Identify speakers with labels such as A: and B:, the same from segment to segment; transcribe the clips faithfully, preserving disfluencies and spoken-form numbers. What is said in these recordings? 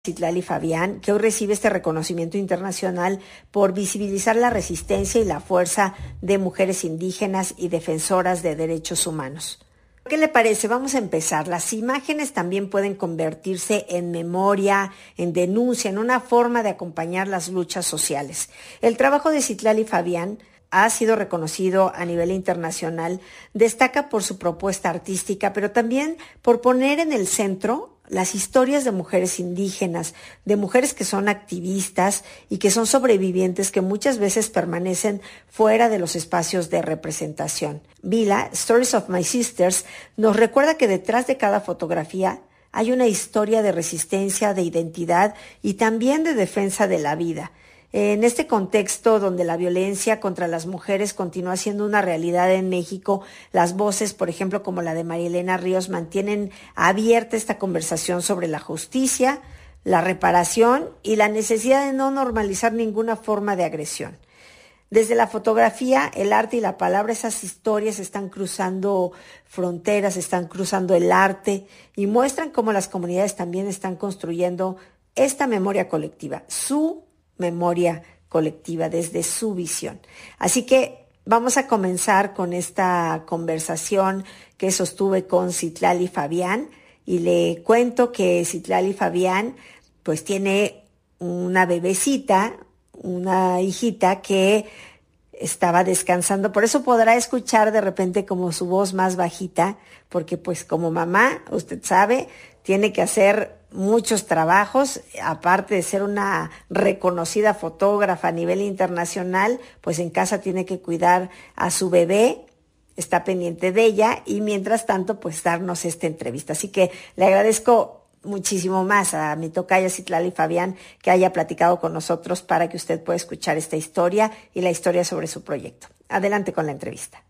A: Citlali Fabián, que hoy recibe este reconocimiento internacional por visibilizar la resistencia y la fuerza de mujeres indígenas y defensoras de derechos humanos. ¿Qué le parece? Vamos a empezar. Las imágenes también pueden convertirse en memoria, en denuncia, en una forma de acompañar las luchas sociales. El trabajo de Citlali Fabián ha sido reconocido a nivel internacional, destaca por su propuesta artística, pero también por poner en el centro las historias de mujeres indígenas, de mujeres que son activistas y que son sobrevivientes que muchas veces permanecen fuera de los espacios de representación. Vila, Stories of My Sisters, nos recuerda que detrás de cada fotografía hay una historia de resistencia, de identidad y también de defensa de la vida. En este contexto donde la violencia contra las mujeres continúa siendo una realidad en México, las voces, por ejemplo, como la de María Elena Ríos, mantienen abierta esta conversación sobre la justicia, la reparación y la necesidad de no normalizar ninguna forma de agresión. Desde la fotografía, el arte y la palabra, esas historias están cruzando fronteras, están cruzando el arte y muestran cómo las comunidades también están construyendo esta memoria colectiva, su memoria colectiva desde su visión. Así que vamos a comenzar con esta conversación que sostuve con Citlali Fabián y le cuento que Citlali Fabián pues tiene una bebecita, una hijita que estaba descansando, por eso podrá escuchar de repente como su voz más bajita, porque pues como mamá, usted sabe, tiene que hacer muchos trabajos, aparte de ser una reconocida fotógrafa a nivel internacional, pues en casa tiene que cuidar a su bebé, está pendiente de ella y mientras tanto pues darnos esta entrevista. Así que le agradezco muchísimo más a mi tocaya Citlali Fabián que haya platicado con nosotros para que usted pueda escuchar esta historia y la historia sobre su proyecto. Adelante con la entrevista.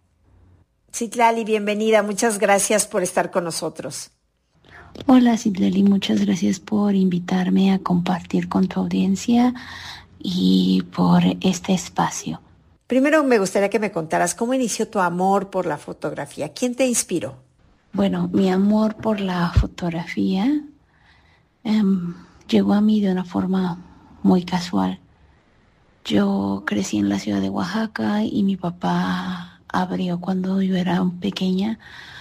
A: Citlali, bienvenida, muchas gracias por estar con nosotros.
B: Hola Citlali, muchas gracias por invitarme a compartir con tu audiencia y por este espacio.
A: Primero me gustaría que me contaras cómo inició tu amor por la fotografía. ¿Quién te inspiró?
B: Bueno, mi amor por la fotografía um, llegó a mí de una forma muy casual. Yo crecí en la ciudad de Oaxaca y mi papá abrió cuando yo era pequeña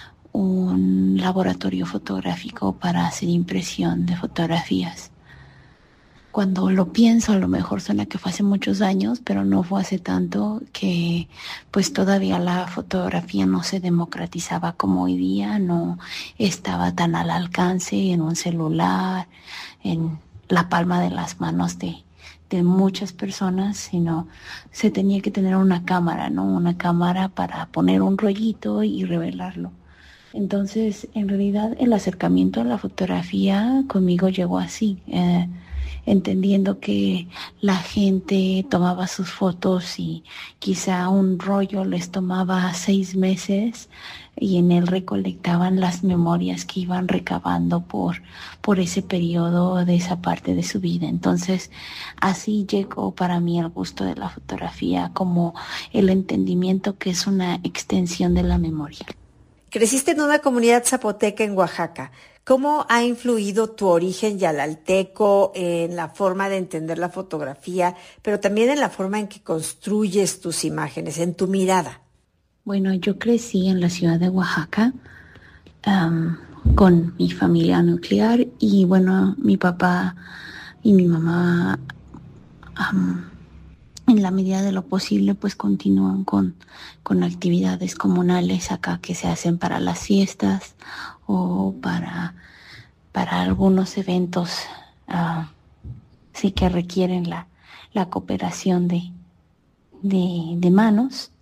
B: un laboratorio fotográfico para hacer impresión de fotografías. Cuando lo pienso, a lo mejor suena que fue hace muchos años, pero no fue hace tanto, que pues todavía la fotografía no se democratizaba como hoy día, no estaba tan al alcance en un celular, en la palma de las manos de, de muchas personas, sino se tenía que tener una cámara, ¿no? Una cámara para poner un rollito y revelarlo. Entonces, en realidad, el acercamiento a la fotografía conmigo llegó así, eh, entendiendo que la gente tomaba sus fotos y quizá un rollo les tomaba seis meses y en él recolectaban las memorias que iban recabando por, por ese periodo de esa parte de su vida. Entonces, así llegó para mí el gusto de la fotografía como el entendimiento que es una extensión de la memoria.
A: Creciste en una comunidad zapoteca en Oaxaca. ¿Cómo ha influido tu origen yalalteco en la forma de entender la fotografía, pero también en la forma en que construyes tus imágenes, en tu mirada?
B: Bueno, yo crecí en la ciudad de Oaxaca um, con mi familia nuclear y bueno, mi papá y mi mamá Um, en la medida de lo posible, pues continúan con, con actividades comunales acá que se hacen para las fiestas o para, para algunos eventos uh, sí que requieren la, la cooperación de, de, de manos.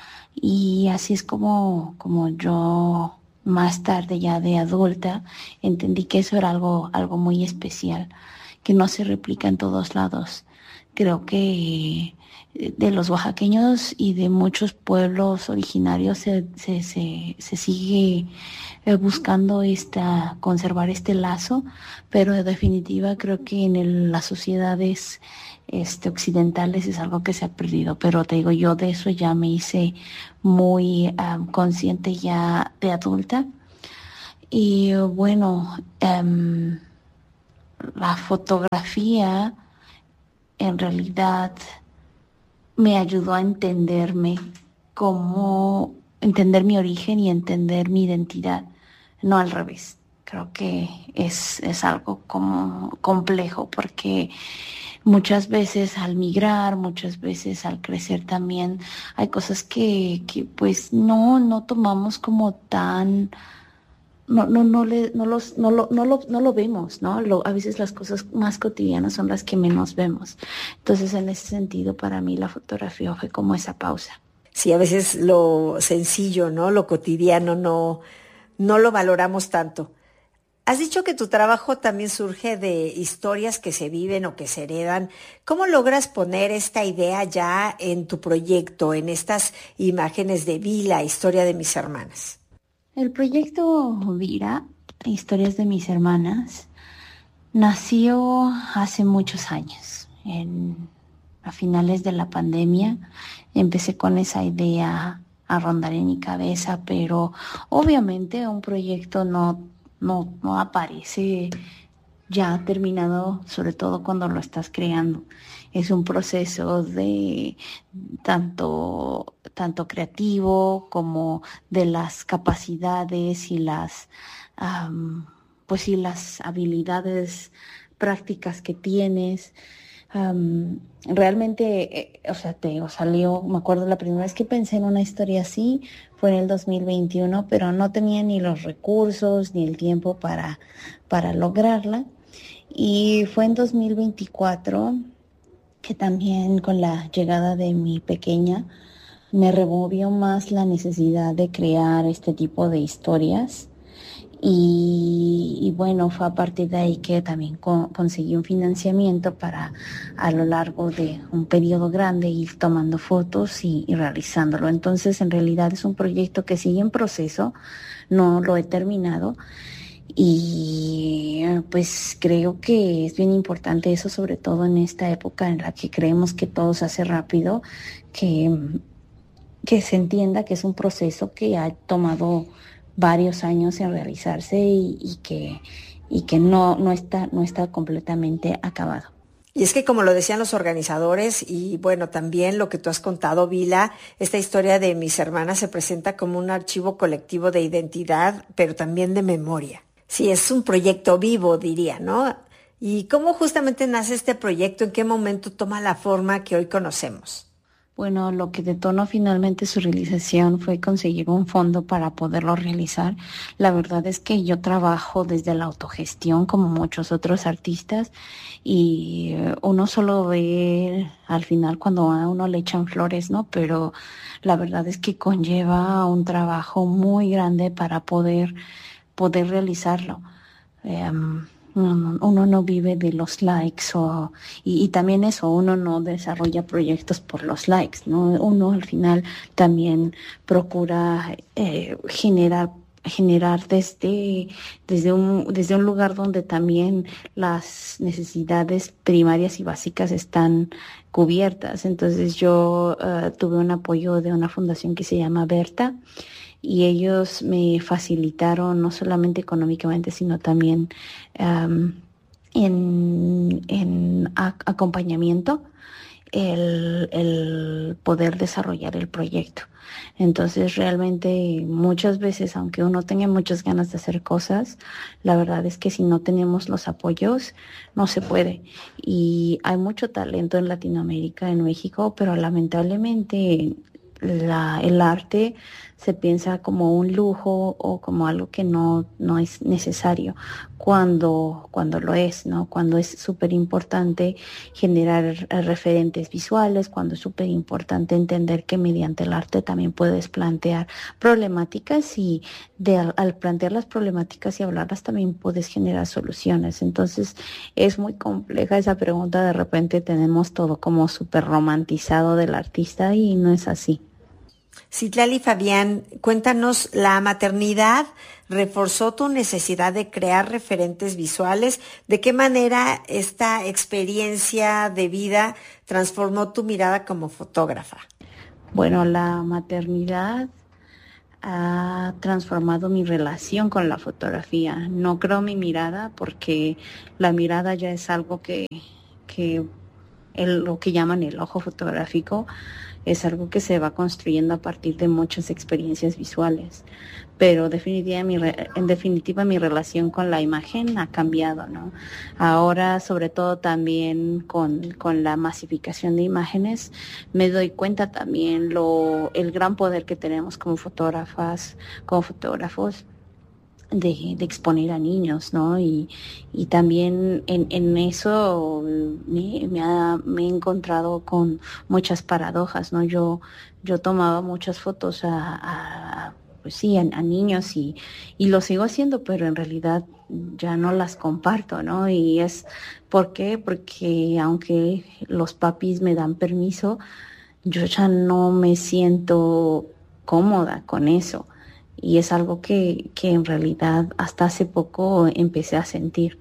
B: Y así es como, como yo más tarde, ya de adulta, entendí que eso era algo, algo muy especial, que no se replica en todos lados. Creo que de los oaxaqueños y de muchos pueblos originarios se, se, se, se sigue buscando esta, conservar este lazo, pero en definitiva creo que en el, las sociedades este, occidentales es algo que se ha perdido. Pero te digo, yo de eso ya me hice muy um, consciente ya de adulta. Y bueno, um, la fotografía en realidad me ayudó a entenderme, como entender mi origen y entender mi identidad, no al revés. Creo que es, es algo como complejo porque muchas veces al migrar, muchas veces al crecer también hay cosas que, que pues no, no tomamos como tan, no, no, no le, no los, no lo, no lo, no lo vemos, ¿no? Lo, a veces las cosas más cotidianas son las que menos vemos. Entonces, en ese sentido, para mí la fotografía fue como esa pausa.
A: Sí, a veces lo sencillo, ¿no? Lo cotidiano no, no lo valoramos tanto. Has dicho que tu trabajo también surge de historias que se viven o que se heredan. ¿Cómo logras poner esta idea ya en tu proyecto, en estas imágenes de Vila, historia de mis hermanas?
B: El proyecto Vira, Historias de mis hermanas, nació hace muchos años. En, a finales de la pandemia empecé con esa idea a rondar en mi cabeza, pero obviamente un proyecto no No, no aparece ya terminado, sobre todo cuando lo estás creando. Es un proceso de tanto, tanto creativo como de las capacidades y las, um, pues y las habilidades prácticas que tienes. Um, realmente, eh, o sea, te digo, salió, me acuerdo la primera vez que pensé en una historia así, fue en el dos mil veintiuno, pero no tenía ni los recursos ni el tiempo para, para lograrla. Y fue en dos mil veinticuatro que también con la llegada de mi pequeña me removió más la necesidad de crear este tipo de historias. Y, y bueno, fue a partir de ahí que también co- conseguí un financiamiento para a lo largo de un periodo grande ir tomando fotos y, y realizándolo. Entonces, en realidad es un proyecto que sigue en proceso, no lo he terminado. Y pues creo que es bien importante eso, sobre todo en esta época en la que creemos que todo se hace rápido, que, que se entienda que es un proceso que ha tomado varios años en realizarse y, y que, y que no, no está, no está completamente acabado.
A: Y es que como lo decían los organizadores y bueno, también lo que tú has contado, Vila, esta historia de mis hermanas se presenta como un archivo colectivo de identidad, pero también de memoria. Sí, es un proyecto vivo, diría, ¿no? ¿Y cómo justamente nace este proyecto? ¿En qué momento toma la forma que hoy conocemos?
B: Bueno, lo que detonó finalmente su realización fue conseguir un fondo para poderlo realizar. La verdad es que yo trabajo desde la autogestión como muchos otros artistas y eh, uno solo ve al final cuando a uno le echan flores, ¿no? Pero la verdad es que conlleva un trabajo muy grande para poder, poder realizarlo. Em, uno, uno no vive de los likes o, y, y también eso, uno no desarrolla proyectos por los likes, ¿no? Uno al final también procura eh, generar generar desde, desde un, desde un lugar donde también las necesidades primarias y básicas están cubiertas. Entonces yo uh, tuve un apoyo de una fundación que se llama Berta, y ellos me facilitaron no solamente económicamente, sino también um, en, en a, acompañamiento el, el poder desarrollar el proyecto. Entonces realmente muchas veces, aunque uno tenga muchas ganas de hacer cosas, la verdad es que si no tenemos los apoyos, no se puede. Y hay mucho talento en Latinoamérica, en México, pero lamentablemente la, el arte se piensa como un lujo o como algo que no, no es necesario, cuando, cuando lo es, ¿no? Cuando es súper importante generar referentes visuales, cuando es súper importante entender que mediante el arte también puedes plantear problemáticas y de, al, al plantear las problemáticas y hablarlas también puedes generar soluciones. Entonces es muy compleja esa pregunta, de repente tenemos todo como súper romantizado del artista y no es así.
A: Citlali Fabián, cuéntanos, ¿la maternidad reforzó tu necesidad de crear referentes visuales? ¿De qué manera esta experiencia de vida transformó tu mirada como fotógrafa?
B: Bueno, la maternidad ha transformado mi relación con la fotografía. No creo mi mirada, porque la mirada ya es algo que, que el, lo que llaman el ojo fotográfico, es algo que se va construyendo a partir de muchas experiencias visuales. Pero definitiva, mi, en definitiva mi relación con la imagen ha cambiado, ¿no? Ahora, sobre todo también con, con la masificación de imágenes, me doy cuenta también lo el gran poder que tenemos como fotógrafas, como fotógrafos, de, de exponer a niños, ¿no? Y, y también en, en eso me, me, ha, me he encontrado con muchas paradojas, ¿no? Yo, yo tomaba muchas fotos a, a pues sí, a, a niños y, y lo sigo haciendo, pero en realidad ya no las comparto, ¿no? Y es, ¿por qué? Porque aunque los papis me dan permiso, yo ya no me siento cómoda con eso. Y es algo que, que en realidad hasta hace poco empecé a sentir,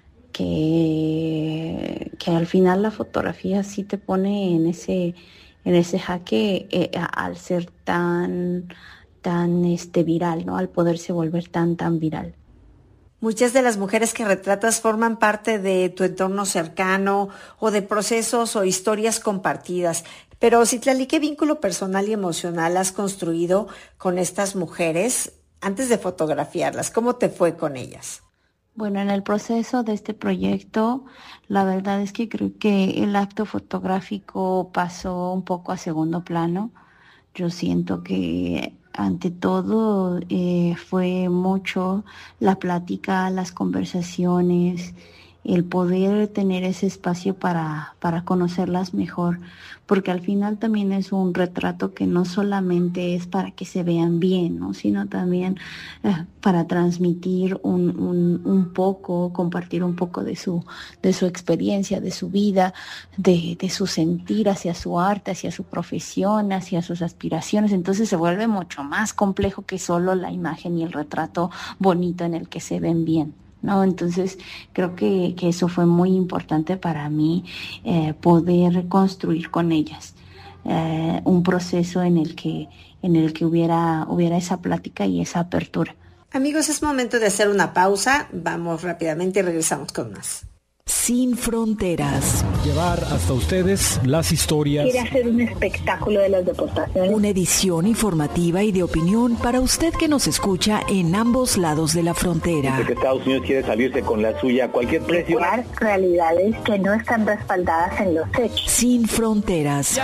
B: que, que al final la fotografía sí te pone en ese, en ese jaque eh, al ser tan, tan este, viral, ¿no? Al poderse volver tan, tan viral.
A: Muchas de las mujeres que retratas forman parte de tu entorno cercano o de procesos o historias compartidas. Pero, Citlali, ¿qué vínculo personal y emocional has construido con estas mujeres antes de fotografiarlas? ¿Cómo te fue con ellas?
B: Bueno, en el proceso de este proyecto, la verdad es que creo que el acto fotográfico pasó un poco a segundo plano. Yo siento que ante todo eh, fue mucho la plática, las conversaciones, el poder tener ese espacio para, para conocerlas mejor, porque al final también es un retrato que no solamente es para que se vean bien, ¿no? Sino también eh, para transmitir un, un, un poco, compartir un poco de su, de su experiencia, de su vida, de, de su sentir hacia su arte, hacia su profesión, hacia sus aspiraciones. Entonces se vuelve mucho más complejo que solo la imagen y el retrato bonito en el que se ven bien, ¿no? Entonces creo que, que eso fue muy importante para mí, eh, poder construir con ellas eh, un proceso en el que en el que hubiera hubiera esa plática y esa apertura.
A: Amigos, es momento de hacer una pausa. Vamos rápidamente y regresamos con más.
C: Sin fronteras. Llevar hasta ustedes las historias.
D: Quiere hacer un espectáculo de las deportaciones.
C: Una edición informativa y de opinión para usted que nos escucha en ambos lados de la frontera.
E: Que Estados Unidos quiere salirse con la suya a cualquier precio.
D: Crear realidades que no están respaldadas en los hechos.
C: Sin fronteras.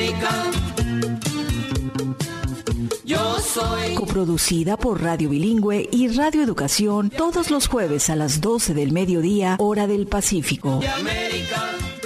F: Yo soy.
C: Coproducida por Radio Bilingüe y Radio Educación todos los jueves a las doce del mediodía, hora del Pacífico.
F: De América.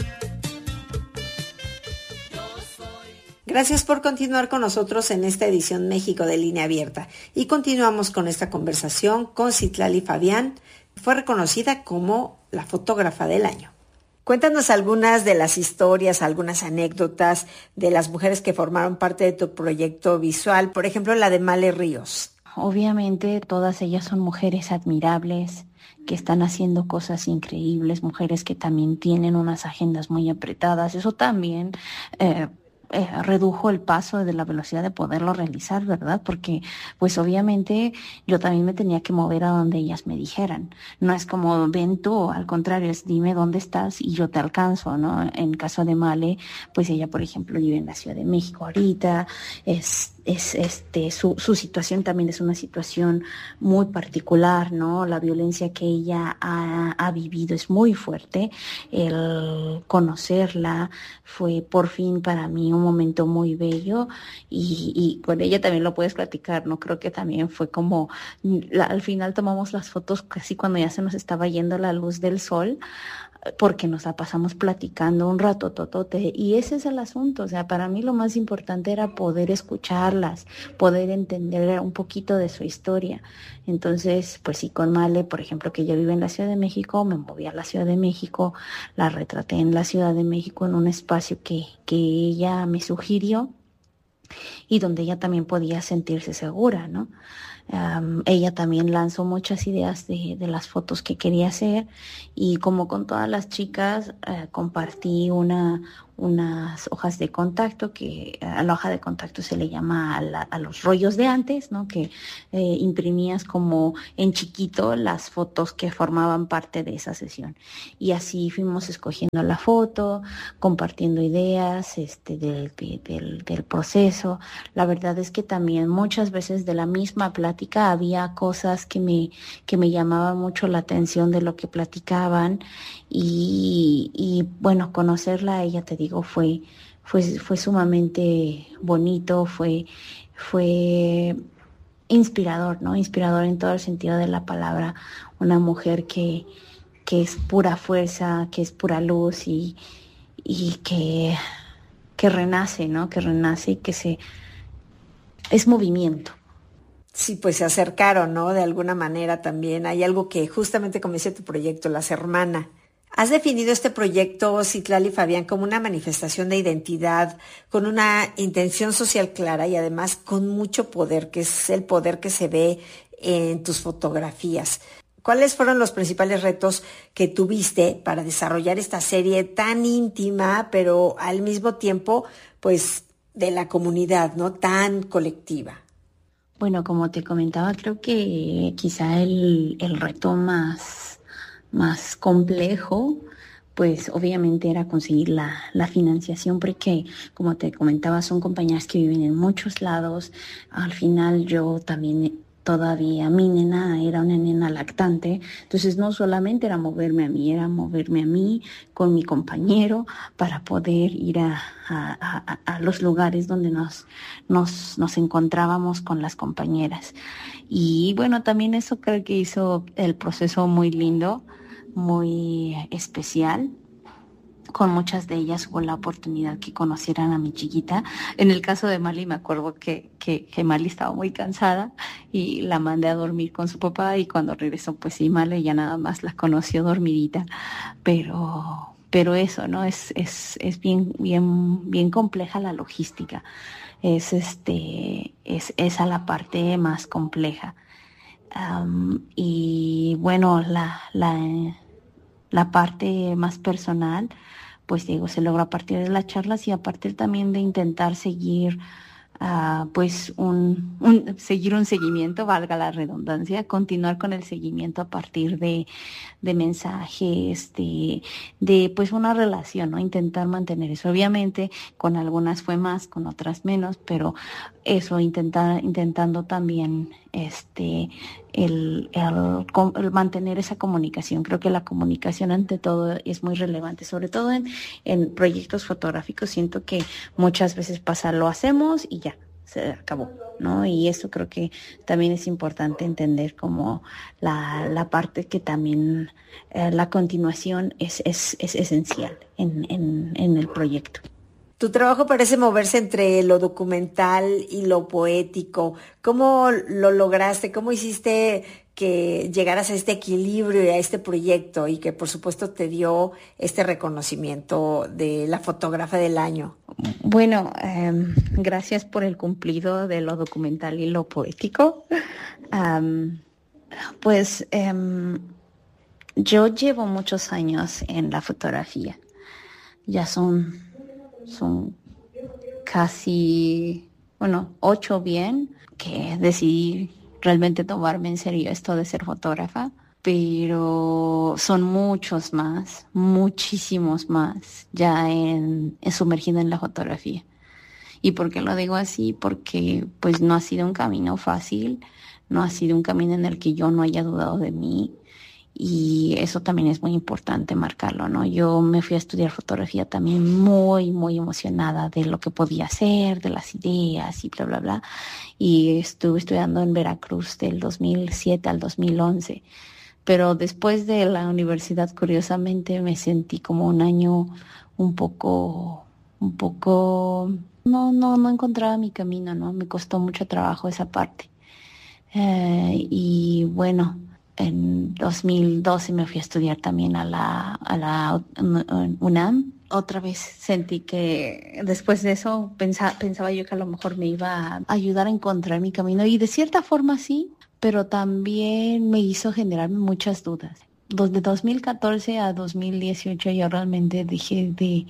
A: Gracias por continuar con nosotros en esta edición México de Línea Abierta. Y continuamos con esta conversación con Citlali Fabián. Fue reconocida como la fotógrafa del año. Cuéntanos algunas de las historias, algunas anécdotas de las mujeres que formaron parte de tu proyecto visual, por ejemplo, la de Male Ríos.
B: Obviamente todas ellas son mujeres admirables, que están haciendo cosas increíbles, mujeres que también tienen unas agendas muy apretadas. Eso también eh, eh, redujo el paso de la velocidad de poderlo realizar, ¿verdad? Porque pues obviamente yo también me tenía que mover a donde ellas me dijeran. No es como ven tú, al contrario, es dime dónde estás y yo te alcanzo, ¿no? En caso de Male, pues ella, por ejemplo, vive en la Ciudad de México ahorita, es es este su, su situación también es una situación muy particular, ¿no? La violencia que ella ha, ha vivido es muy fuerte. El conocerla fue por fin para mí un momento muy bello y, y con ella también lo puedes platicar, ¿no? Creo que también fue como la, al final tomamos las fotos casi cuando ya se nos estaba yendo la luz del sol, porque nos la pasamos platicando un rato totote, y ese es el asunto. O sea, para mí lo más importante era poder escucharlas, poder entender un poquito de su historia. Entonces, pues sí, con Male, por ejemplo, que ella vive en la Ciudad de México, me moví a la Ciudad de México, la retraté en la Ciudad de México en un espacio que, que ella me sugirió y donde ella también podía sentirse segura, ¿no? Um, ella también lanzó muchas ideas de, de las fotos que quería hacer y como con todas las chicas uh, compartí una unas hojas de contacto que a la hoja de contacto se le llama a, la, a los rollos de antes, ¿no? Que eh, imprimías como en chiquito las fotos que formaban parte de esa sesión y así fuimos escogiendo la foto, compartiendo ideas este del, de, del, del proceso. La verdad es que también muchas veces de la misma plática había cosas que me que me llamaban mucho la atención de lo que platicaban y, y bueno, conocerla a ella, te digo, fue fue fue sumamente bonito, fue fue inspirador, ¿no? Inspirador en todo el sentido de la palabra, una mujer que que es pura fuerza, que es pura luz y y que que renace, ¿no? Que renace y que se es movimiento.
A: Sí, pues se acercaron, ¿no? De alguna manera también. Hay algo que justamente como dice tu proyecto, Las Hermanas. Has definido este proyecto, Citlali Fabián, como una manifestación de identidad, con una intención social clara y además con mucho poder, que es el poder que se ve en tus fotografías. ¿Cuáles fueron los principales retos que tuviste para desarrollar esta serie tan íntima, pero al mismo tiempo, pues, de la comunidad, ¿no? Tan colectiva?
B: Bueno, como te comentaba, creo que quizá el, el reto más, más complejo, pues obviamente era conseguir la, la financiación, porque como te comentaba, son compañeras que viven en muchos lados. Al final yo también todavía, mi nena era una nena lactante, entonces no solamente era moverme a mí, era moverme a mí con mi compañero para poder ir a, a, a, a los lugares donde nos, nos, nos encontrábamos con las compañeras. Y bueno, también eso creo que hizo el proceso muy lindo, muy especial. Con muchas de ellas hubo la oportunidad que conocieran a mi chiquita. En el caso de Mali me acuerdo que, que, que Mali estaba muy cansada y la mandé a dormir con su papá y cuando regresó pues sí, Mali ya nada más la conoció dormidita. Pero, pero eso, ¿no? Es, es, es bien, bien, bien compleja la logística. Es este, es esa la parte más compleja. Um, y bueno, la, la, la parte más personal, pues digo, se logra a partir de las charlas y a partir también de intentar seguir, uh, pues un, un, seguir un seguimiento, valga la redundancia, continuar con el seguimiento a partir de, de mensajes, de, de pues una relación, ¿no? Intentar mantener eso. Obviamente, con algunas fue más, con otras menos, pero eso, intentar, intentando también este el, el, el mantener esa comunicación. Creo que la comunicación ante todo es muy relevante, sobre todo en, en proyectos fotográficos. Siento que muchas veces pasa, lo hacemos y ya, se acabó, ¿no? Y eso creo que también es importante entender como la, la parte que también eh, la continuación es, es, es esencial en, en, en el proyecto.
A: Tu trabajo parece moverse entre lo documental y lo poético. ¿Cómo lo lograste? ¿Cómo hiciste que llegaras a este equilibrio y a este proyecto y que por supuesto te dio este reconocimiento de la fotógrafa del año?
B: Bueno, eh, gracias por el cumplido de lo documental y lo poético. Um, pues eh, yo llevo muchos años en la fotografía. Ya son... son casi, bueno, ocho bien, que decidí realmente tomarme en serio esto de ser fotógrafa, pero son muchos más, muchísimos más ya en, en sumergida en la fotografía. ¿Y por qué lo digo así? Porque pues no ha sido un camino fácil, no ha sido un camino en el que yo no haya dudado de mí. Y eso también es muy importante marcarlo, ¿no? Yo me fui a estudiar fotografía también muy, muy emocionada de lo que podía hacer, de las ideas y bla, bla, bla. Y estuve estudiando en Veracruz del dos mil siete al dos mil once. Pero después de la universidad, curiosamente, me sentí como un año un poco, un poco... No, no, no encontraba mi camino, ¿no? Me costó mucho trabajo esa parte. Eh, y bueno... En dos mil doce me fui a estudiar también a la, a la UNAM. Otra vez sentí que después de eso pensaba, pensaba yo que a lo mejor me iba a ayudar a encontrar mi camino. Y de cierta forma sí, pero también me hizo generarme muchas dudas. De dos mil catorce a dos mil dieciocho yo realmente dejé de,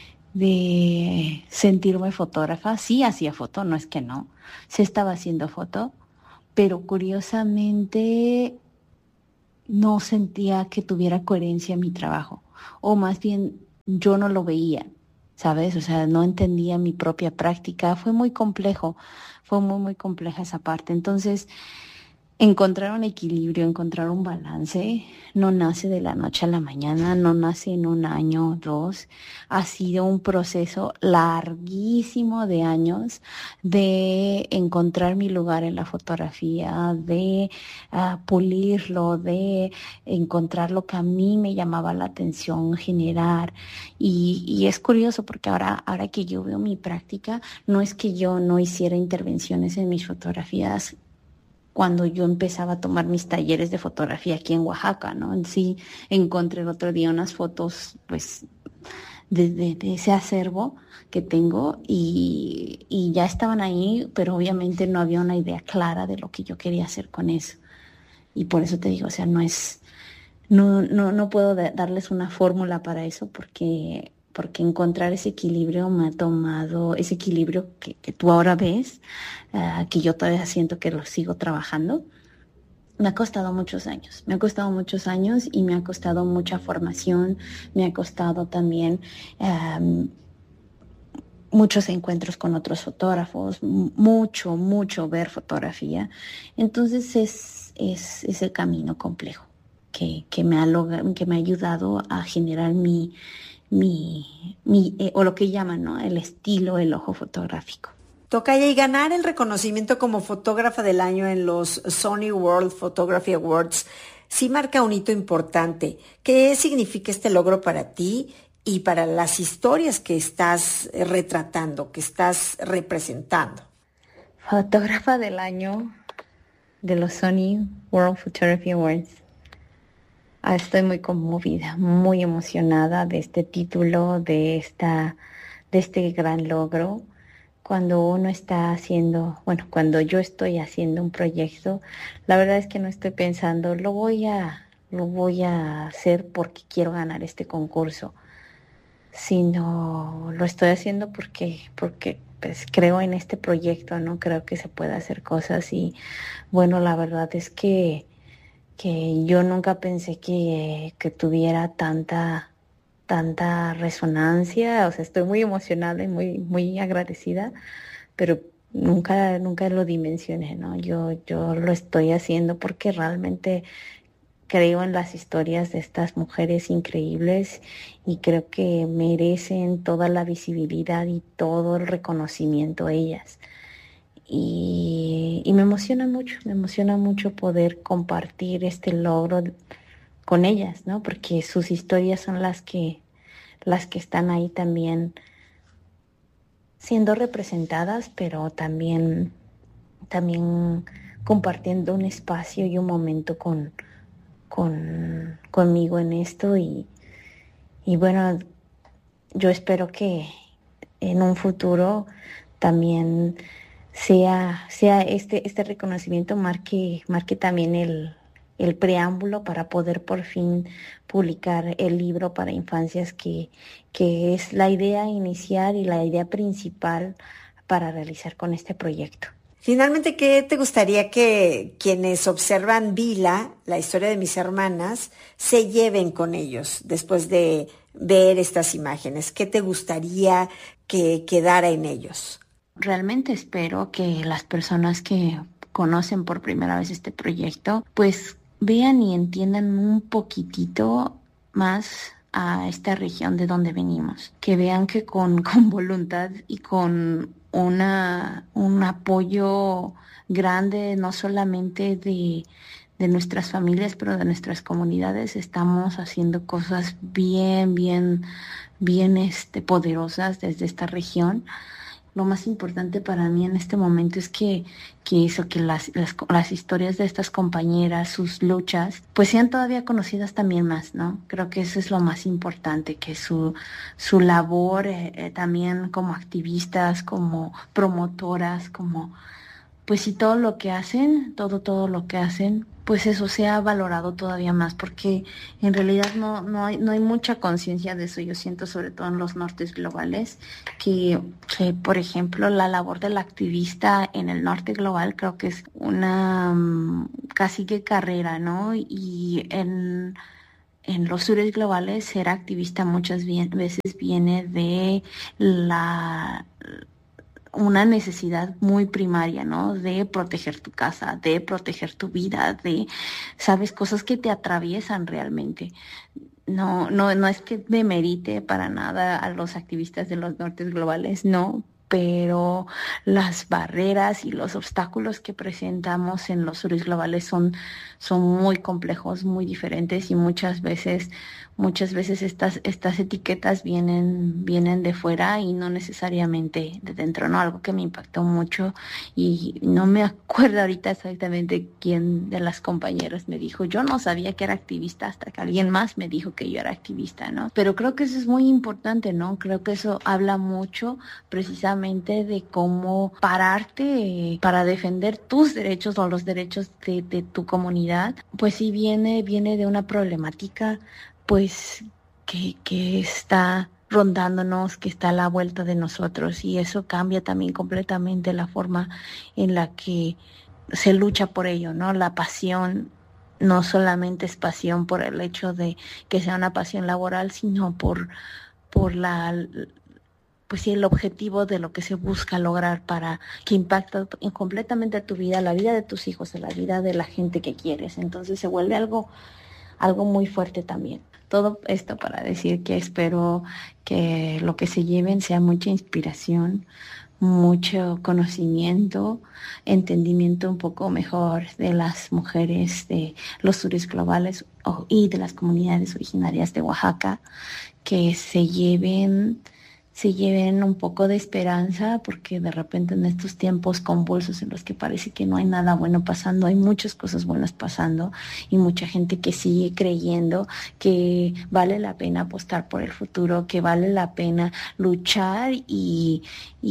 B: de sentirme fotógrafa. Sí hacía foto, no es que no, sí estaba haciendo foto, pero curiosamente no sentía que tuviera coherencia en mi trabajo, o más bien yo no lo veía, ¿sabes? O sea, no entendía mi propia práctica. Fue muy complejo, fue muy, muy compleja esa parte. Entonces, encontrar un equilibrio, encontrar un balance, no nace de la noche a la mañana, no nace en un año o dos. Ha sido un proceso larguísimo de años de encontrar mi lugar en la fotografía, de uh, pulirlo, de encontrar lo que a mí me llamaba la atención, generar. Y, y es curioso porque ahora, ahora que yo veo mi práctica, no es que yo no hiciera intervenciones en mis fotografías cuando yo empezaba a tomar mis talleres de fotografía aquí en Oaxaca, ¿no? En sí encontré el otro día unas fotos, pues, de, de, de ese acervo que tengo y, y ya estaban ahí, pero obviamente no había una idea clara de lo que yo quería hacer con eso. Y por eso te digo, o sea, no es, no, no, no puedo de, darles una fórmula para eso porque... porque encontrar ese equilibrio me ha tomado, ese equilibrio que, que tú ahora ves, uh, que yo todavía siento que lo sigo trabajando, me ha costado muchos años, me ha costado muchos años y me ha costado mucha formación, me ha costado también um, muchos encuentros con otros fotógrafos, mucho, mucho ver fotografía. Entonces es, es, es el camino complejo que, que, me ha log- que me ha ayudado a generar mi Mi, mi eh, o lo que llaman, ¿no? El estilo, el ojo fotográfico.
A: Tocaya, y ganar el reconocimiento como fotógrafa del año en los Sony World Photography Awards sí marca un hito importante. ¿Qué significa este logro para ti y para las historias que estás retratando, que estás representando?
B: Fotógrafa del año de los Sony World Photography Awards. Ah, estoy muy conmovida, muy emocionada de este título, de esta, de este gran logro. Cuando uno está haciendo, bueno, cuando yo estoy haciendo un proyecto, la verdad es que no estoy pensando, lo voy a, lo voy a hacer porque quiero ganar este concurso, sino lo estoy haciendo porque, porque pues creo en este proyecto, ¿no? Creo que se puede hacer cosas y, bueno, la verdad es que que yo nunca pensé que, que tuviera tanta, tanta resonancia. O sea, estoy muy emocionada y muy, muy agradecida, pero nunca, nunca lo dimensioné, ¿no? Yo, yo lo estoy haciendo porque realmente creo en las historias de estas mujeres increíbles y creo que merecen toda la visibilidad y todo el reconocimiento ellas. Y, y me emociona mucho, me emociona mucho poder compartir este logro con ellas, ¿no? Porque sus historias son las que, las que están ahí también siendo representadas, pero también, también compartiendo un espacio y un momento con, con, conmigo en esto. Y, y bueno, yo espero que en un futuro también sea, sea este, este reconocimiento marque, marque también el, el preámbulo para poder por fin publicar el libro para infancias que, que es la idea inicial y la idea principal para realizar con este proyecto.
A: Finalmente, ¿qué te gustaría que quienes observan Vila, la historia de mis hermanas, se lleven con ellos después de ver estas imágenes? ¿Qué te gustaría que quedara en ellos?
B: Realmente espero que las personas que conocen por primera vez este proyecto, pues vean y entiendan un poquitito más a esta región de donde venimos. Que vean que con, con voluntad y con una, un apoyo grande, no solamente de, de nuestras familias, pero de nuestras comunidades, estamos haciendo cosas bien, bien, bien este, poderosas desde esta región. Lo más importante para mí en este momento es que, que eso, que las, las, las historias de estas compañeras, sus luchas, pues sean todavía conocidas también más, ¿no? Creo que eso es lo más importante, que su, su labor eh, eh, también como activistas, como promotoras, como pues si todo lo que hacen, todo, todo lo que hacen, pues eso sea valorado todavía más, porque en realidad no, no hay, no hay mucha conciencia de eso. Yo siento, sobre todo en los nortes globales, que, que, por ejemplo, la labor del activista en el norte global creo que es una um, casi que carrera, ¿no? Y en, en los sures globales ser activista muchas veces viene de la... una necesidad muy primaria, ¿no? De proteger tu casa, de proteger tu vida, de, sabes, cosas que te atraviesan realmente. No, no, no es que demerite para nada a los activistas de los nortes globales, no, pero las barreras y los obstáculos que presentamos en los sures globales son, son muy complejos, muy diferentes, y muchas veces, muchas veces estas, estas etiquetas vienen, vienen de fuera y no necesariamente de dentro, ¿no? Algo que me impactó mucho, y no me acuerdo ahorita exactamente quién de las compañeras me dijo, yo no sabía que era activista hasta que alguien más me dijo que yo era activista, ¿no? Pero creo que eso es muy importante, ¿no? Creo que eso habla mucho precisamente de cómo pararte para defender tus derechos o los derechos de, de tu comunidad. Pues sí viene, viene de una problemática pues que, que está rondándonos, que está a la vuelta de nosotros, y eso cambia también completamente la forma en la que se lucha por ello, ¿no? La pasión no solamente es pasión por el hecho de que sea una pasión laboral, sino por, por la... pues sí, el objetivo de lo que se busca lograr, para que impacte completamente tu vida, la vida de tus hijos, la vida de la gente que quieres. Entonces se vuelve algo, algo muy fuerte también. Todo esto para decir que espero que lo que se lleven sea mucha inspiración, mucho conocimiento, entendimiento un poco mejor de las mujeres de los sures globales y de las comunidades originarias de Oaxaca, que se lleven... se lleven un poco de esperanza, porque de repente en estos tiempos convulsos en los que parece que no hay nada bueno pasando, hay muchas cosas buenas pasando, y mucha gente que sigue creyendo que vale la pena apostar por el futuro, que vale la pena luchar y,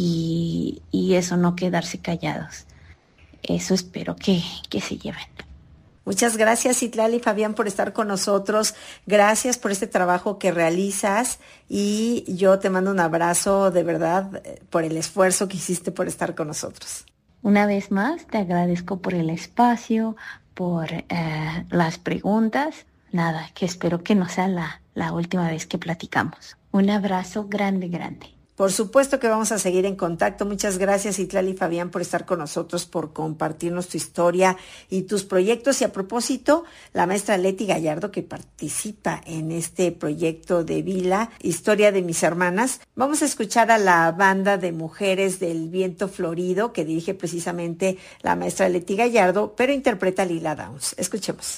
B: y, y eso, no quedarse callados. Eso espero que, que se lleven.
A: Muchas gracias, Citlali Fabián, por estar con nosotros. Gracias por este trabajo que realizas, y yo te mando un abrazo de verdad por el esfuerzo que hiciste por estar con nosotros.
B: Una vez más, te agradezco por el espacio, por eh, las preguntas. Nada, que espero que no sea la, la última vez que platicamos. Un abrazo grande, grande.
A: Por supuesto que vamos a seguir en contacto. Muchas gracias, Citlali Fabián, por estar con nosotros, por compartirnos tu historia y tus proyectos. Y a propósito, la maestra Leti Gallardo, que participa en este proyecto de Vila, Historia de mis hermanas. Vamos a escuchar a la banda de mujeres del Viento Florido, que dirige precisamente la maestra Leti Gallardo, pero interpreta Lila Downs. Escuchemos.